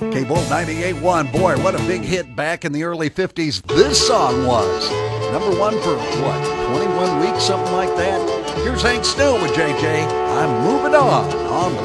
K-Bull 98.1. Boy, what a big hit back in the early 50s this song was. Number one for, 21 weeks, something like that? Here's Hank Snow with JJ. I'm moving on the